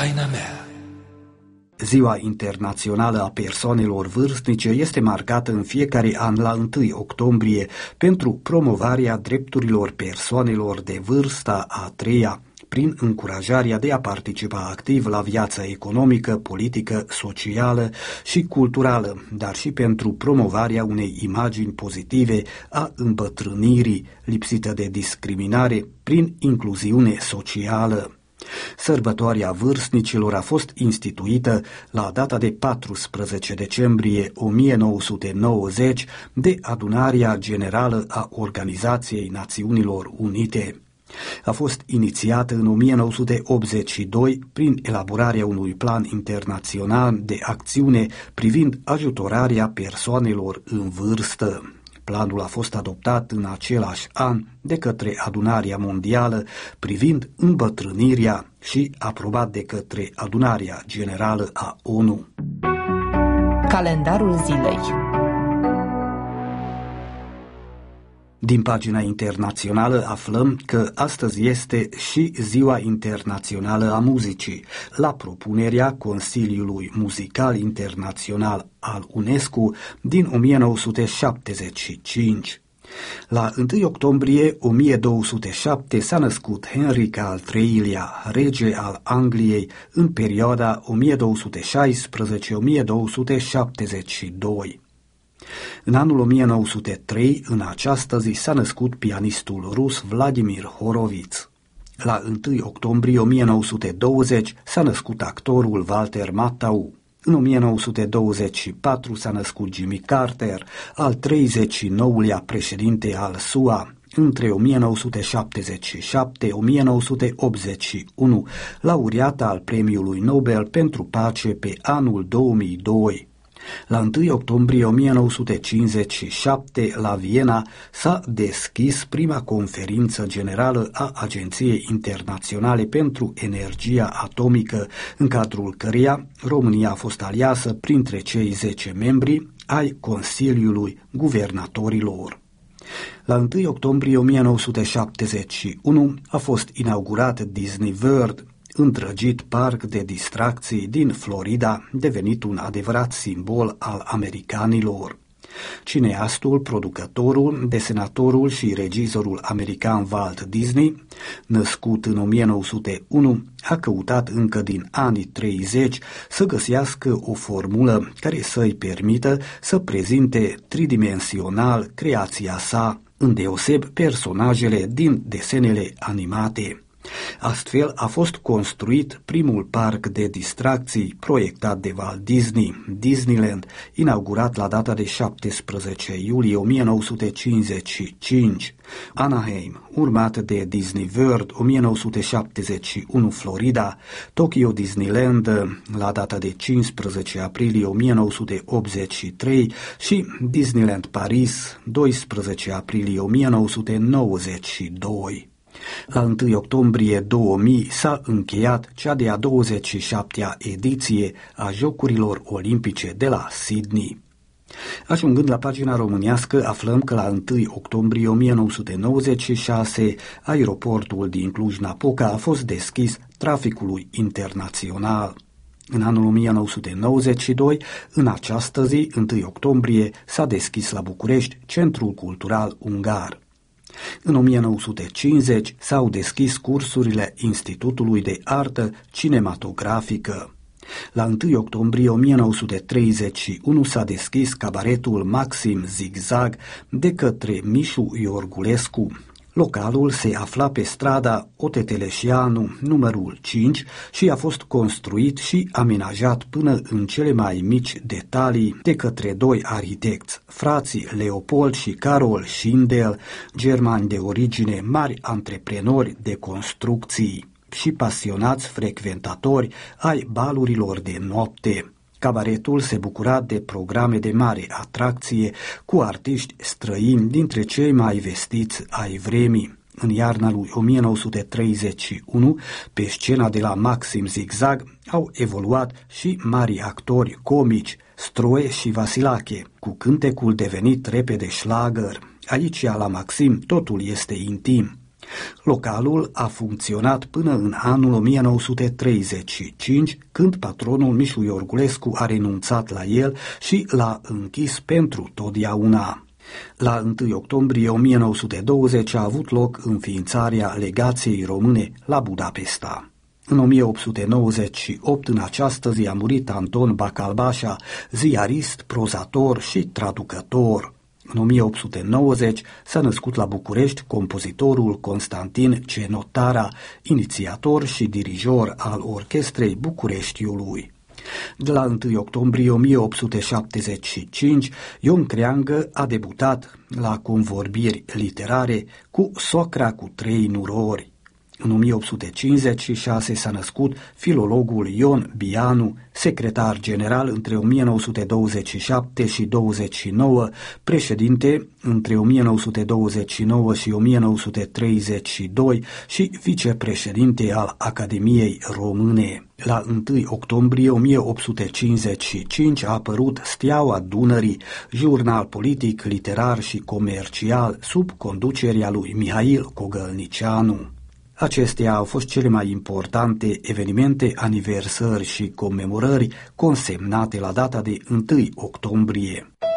taina mea. Ziua Internațională a Persoanelor Vârstnice este marcată în fiecare an la 1 octombrie pentru promovarea drepturilor persoanelor de vârsta a treia, prin încurajarea de a participa activ la viața economică, politică, socială și culturală, dar și pentru promovarea unei imagini pozitive a îmbătrânirii, lipsită de discriminare, prin incluziune socială. Sărbătoarea vârstnicilor a fost instituită la data de 14 decembrie 1990 de Adunarea Generală a Organizației Națiunilor Unite. A fost inițiată în 1982 prin elaborarea unui plan internațional de acțiune privind ajutorarea persoanelor în vârstă. Planul a fost adoptat în același an de către Adunarea Mondială privind îmbătrânirea și aprobat de către Adunarea Generală a ONU. Calendarul zilei. Din pagina internațională aflăm că astăzi este și Ziua Internațională a Muzicii, la propunerea Consiliului Muzical Internațional al UNESCO din 1975. La 1 octombrie 1207 s-a născut Henric al III-lea, rege al Angliei, în perioada 1216-1272. În anul 1903, în această zi, s-a născut pianistul rus Vladimir Horowitz. La 1 octombrie 1920 s-a născut actorul Walter Matthau. În 1924 s-a născut Jimmy Carter, al 39-lea președinte al SUA. Între 1977-1981, laureat al Premiului Nobel pentru Pace pe anul 2002. La 1 octombrie 1957, la Viena, s-a deschis prima conferință generală a Agenției Internaționale pentru Energia Atomică, în cadrul căreia România a fost aliasă printre cei 10 membri ai Consiliului Guvernatorilor. La 1 octombrie 1971 a fost inaugurat Disney World, îndrăgit parc de distracții din Florida, devenit un adevărat simbol al americanilor. Cineastul, producătorul, desenatorul și regizorul american Walt Disney, născut în 1901, a căutat încă din anii 30 să găsească o formulă care să-i permită să prezinte tridimensional creația sa, îndeoseb personajele din desenele animate. Astfel a fost construit primul parc de distracții proiectat de Walt Disney, Disneyland, inaugurat la data de 17 iulie 1955. Anaheim, urmat de Disney World, 1971 Florida, Tokyo Disneyland la data de 15 aprilie 1983 și Disneyland Paris, 12 aprilie 1992. La 1 octombrie 2000 s-a încheiat cea de-a 27-a ediție a Jocurilor Olimpice de la Sydney. Ajungând la pagina românească, aflăm că la 1 octombrie 1996 aeroportul din Cluj-Napoca a fost deschis traficului internațional. În anul 1992, în această zi, 1 octombrie, s-a deschis la București Centrul Cultural Ungar. În 1950 s-au deschis cursurile Institutului de Artă Cinematografică. La 1 octombrie 1931 s-a deschis cabaretul Maxim Zigzag de către Mișu Iorgulescu. Localul se afla pe strada Oteteleșeanu, numărul 5, și a fost construit și amenajat până în cele mai mici detalii de către doi arhitecți, frații Leopold și Carol Schindel, germani de origine, mari antreprenori de construcții și pasionați frecventatori ai balurilor de noapte. Cabaretul se bucura de programe de mare atracție cu artiști străini dintre cei mai vestiți ai vremii. În iarna lui 1931, pe scena de la Maxim Zigzag au evoluat și mari actori comici, Stroe și Vasilache, cu cântecul devenit repede șlagăr. Aici, la Maxim, totul este intim. Localul a funcționat până în anul 1935, când patronul Mișu Iorgulescu a renunțat la el și l-a închis pentru totdeauna. La 1 octombrie 1920 a avut loc înființarea legației române la Budapesta. În 1898, în această zi, a murit Anton Bacalbașa, ziarist, prozator și traducător. În 1890 s-a născut la București compozitorul Constantin Cenotara, inițiator și dirijor al Orchestrei Bucureștiului. De la 1 octombrie 1875, Ion Creangă a debutat la convorbiri literare cu Socra cu 3 nurori. În 1856 s-a născut filologul Ion Bianu, secretar general între 1927 și 29, președinte între 1929 și 1932 și vicepreședinte al Academiei Române. La 1 octombrie 1855 a apărut Steaua Dunării, jurnal politic, literar și comercial sub conducerea lui Mihail Cogălnicianu. Acestea au fost cele mai importante evenimente, aniversări și comemorări consemnate la data de 1 octombrie.